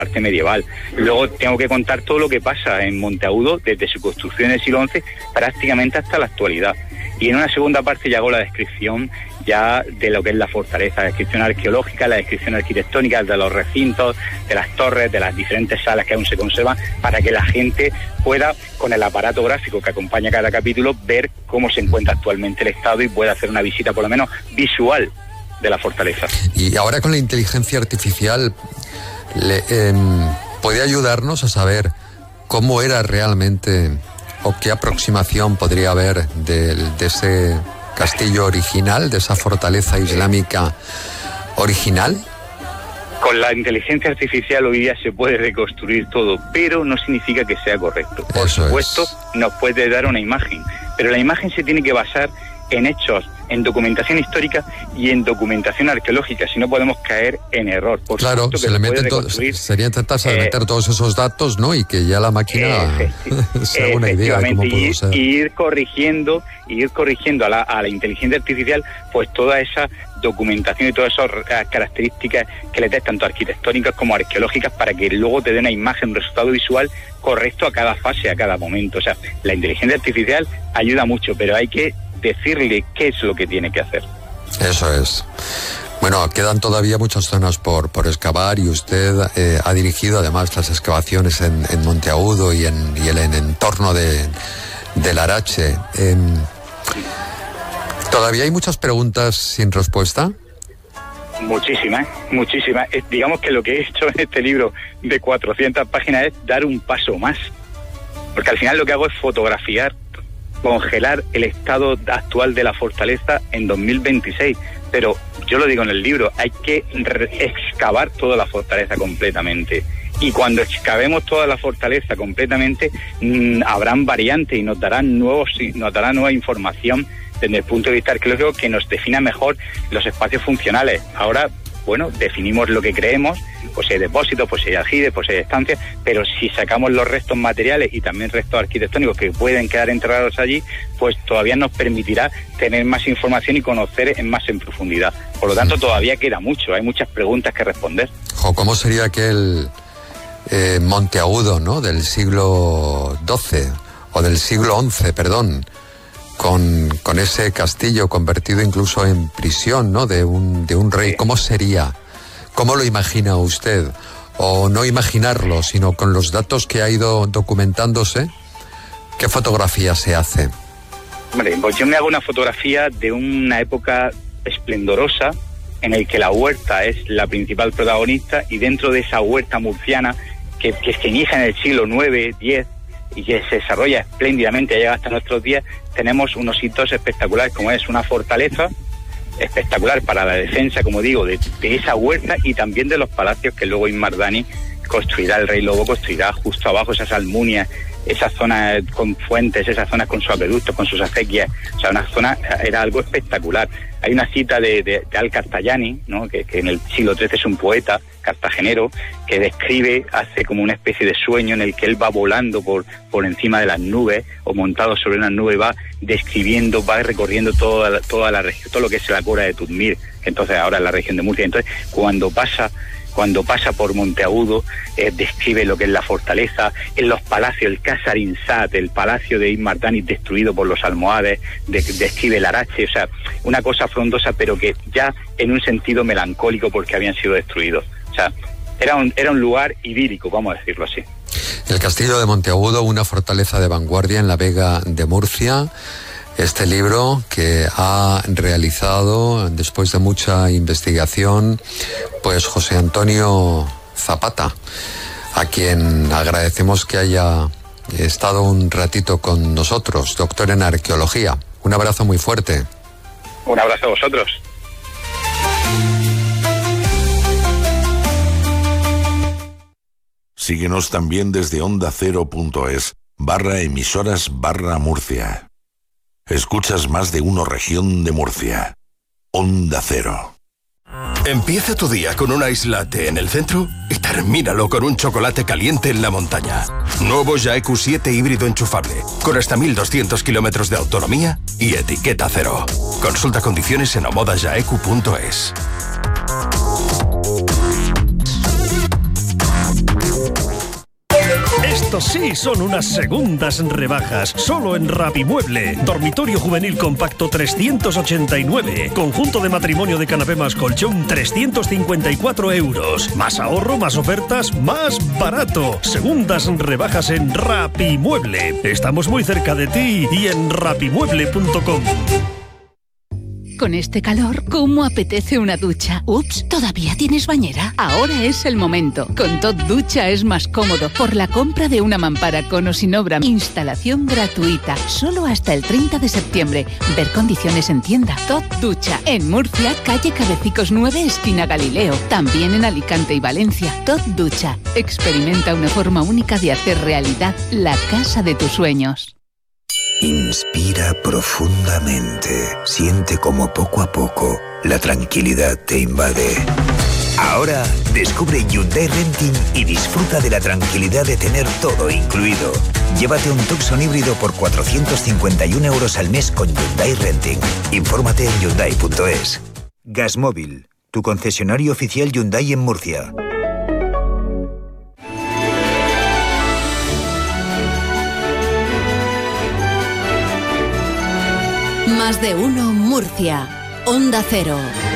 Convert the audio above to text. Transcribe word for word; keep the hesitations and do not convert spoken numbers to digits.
parte medieval. Luego tengo que contar todo lo que pasa en Monteagudo desde su construcción en el siglo once prácticamente hasta la actualidad. Y en una segunda parte ya hago la descripción ya de lo que es la fortaleza, la descripción arqueológica, la descripción arquitectónica de los recintos, de las torres, de las diferentes salas que aún se conservan, para que la gente pueda, con el aparato gráfico que acompaña cada capítulo, ver cómo se encuentra actualmente el estado y pueda hacer una visita por lo menos visual de la fortaleza. Y ahora con la inteligencia artificial, le, eh, ¿puede ayudarnos a saber cómo era realmente o qué aproximación podría haber de, de ese castillo original, de esa fortaleza islámica original? Con la inteligencia artificial hoy día se puede reconstruir todo, pero no significa que sea correcto. Por Eso supuesto, es. nos puede dar una imagen, pero la imagen se tiene que basar en hechos, en documentación histórica y en documentación arqueológica, si no podemos caer en error. Por claro, se le meten todos, sería intentar eh, meter todos esos datos, ¿no? Y que ya la máquina efecti- se haga una idea de cómo pudo ser. Y ir corrigiendo, y ir corrigiendo a la, a la inteligencia artificial, pues toda esa documentación y todas esas características que le des, tanto arquitectónicas como arqueológicas, para que luego te dé una imagen, un resultado visual correcto a cada fase, a cada momento. O sea, la inteligencia artificial ayuda mucho, pero hay que decirle qué es lo que tiene que hacer. Eso es. Bueno, quedan todavía muchas zonas por, por excavar y usted eh, ha dirigido además las excavaciones en, en Monteagudo y en, y en el entorno de, de Larache. Eh, ¿Todavía hay muchas preguntas sin respuesta? Muchísimas, muchísimas. Eh, digamos que lo que he hecho en este libro de cuatrocientas páginas es dar un paso más. Porque al final lo que hago es fotografiar, congelar el estado actual de la fortaleza en dos mil veintiséis, pero yo lo digo en el libro, hay que excavar toda la fortaleza completamente, y cuando excavemos toda la fortaleza completamente mmm, habrán variantes y nos darán nuevos, nos dará nueva información desde el punto de vista arqueológico que nos defina mejor los espacios funcionales. Ahora, bueno, definimos lo que creemos, pues hay depósitos, pues hay aljibes, pues hay estancias, pero si sacamos los restos materiales y también restos arquitectónicos que pueden quedar enterrados allí, pues todavía nos permitirá tener más información y conocer en más en profundidad. Por lo tanto, todavía queda mucho, hay muchas preguntas que responder. Jo, ¿cómo sería aquel eh, Monteagudo, ¿no?, del siglo doce o del siglo once, perdón, con, con ese castillo convertido incluso en prisión, ¿no?, de un, de un rey? ¿Cómo sería? ¿Cómo lo imagina usted? O no imaginarlo, sino con los datos que ha ido documentándose, ¿qué fotografía se hace? Hombre, pues yo me hago una fotografía de una época esplendorosa en el que la huerta es la principal protagonista, y dentro de esa huerta murciana que, que se inicia en el siglo nueve, diez y que se desarrolla espléndidamente, llega hasta nuestros días, tenemos unos hitos espectaculares como es una fortaleza espectacular para la defensa, como digo, de, de esa huerta y también de los palacios que luego Inmardani construirá, el rey Lobo construirá justo abajo, esas almunias, esas zonas con fuentes, esas zonas con sus acueductos, con sus acequias. O sea, una zona, era algo espectacular. Hay una cita de, de, de Al-Cartayani, ¿no?, que, que en el siglo trece es un poeta cartagenero que describe, hace como una especie de sueño en el que él va volando por, por encima de las nubes o montado sobre una nube, va describiendo, va recorriendo toda la, toda la región, todo lo que es la Cora de Tudmir, que entonces ahora es la región de Murcia. Entonces, cuando pasa Cuando pasa por Monteagudo, eh, describe lo que es la fortaleza, en los palacios, el Casar Insat, el palacio de Inmardani destruido por los almohades, de, describe el Arache, o sea, una cosa frondosa, pero que ya en un sentido melancólico porque habían sido destruidos. O sea, era un, era un lugar idílico, vamos a decirlo así. El castillo de Monteagudo, una fortaleza de vanguardia en la Vega de Murcia. Este libro que ha realizado, después de mucha investigación, pues José Antonio Zapata, a quien agradecemos que haya estado un ratito con nosotros, doctor en arqueología. Un abrazo muy fuerte. Un abrazo a vosotros. Síguenos también desde onda cero punto es barra emisoras barra Murcia. Escuchas Más de Uno Región de Murcia. Onda Cero. Empieza tu día con un ice latte en el centro y termínalo con un chocolate caliente en la montaña. Nuevo Jaeku siete híbrido enchufable, con hasta mil doscientos kilómetros de autonomía y etiqueta cero. Consulta condiciones en omoda jaeku punto es. Estos sí son unas segundas rebajas. Solo en Rapimueble. Dormitorio juvenil compacto trescientos ochenta y nueve. Conjunto de matrimonio de canapé más colchón trescientos cincuenta y cuatro euros. Más ahorro, más ofertas, más barato. Segundas rebajas en Rapimueble. Estamos muy cerca de ti y en rapimueble punto com. Con este calor, ¿cómo apetece una ducha? Ups, ¿todavía tienes bañera? Ahora es el momento. Con Tot Ducha es más cómodo. Por la compra de una mampara con o sin obra. Instalación gratuita. Solo hasta el treinta de septiembre. Ver condiciones en tienda. Tot Ducha. En Murcia, calle Cabecicos nueve, esquina Galileo. También en Alicante y Valencia. Tot Ducha. Experimenta una forma única de hacer realidad la casa de tus sueños. Inspira profundamente. Siente como poco a poco la tranquilidad te invade. Ahora descubre Hyundai Renting y disfruta de la tranquilidad de tener todo incluido. Llévate un Tucson híbrido por cuatrocientos cincuenta y uno euros al mes con Hyundai Renting. Infórmate en hyundai punto es. Gasmóvil, tu concesionario oficial Hyundai en Murcia. Más de uno Murcia. Onda Cero.